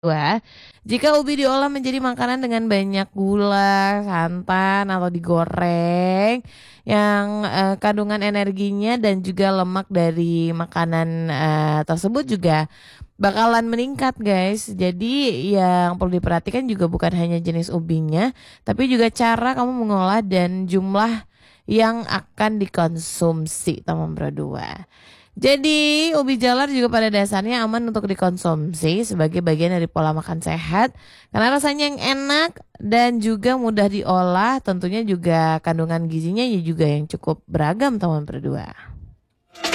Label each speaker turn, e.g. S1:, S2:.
S1: Dua, jika ubi diolah menjadi makanan dengan banyak gula, santan, atau digoreng, yang kandungan energinya dan juga lemak dari makanan tersebut juga bakalan meningkat, guys. Jadi yang perlu diperhatikan juga bukan hanya jenis ubinya, tapi juga cara kamu mengolah dan jumlah yang akan dikonsumsi, teman berdua. Jadi, ubi jalar juga pada dasarnya aman untuk dikonsumsi sebagai bagian dari pola makan sehat karena rasanya yang enak dan juga mudah diolah, tentunya juga kandungan gizinya ya juga yang cukup beragam, teman berdua.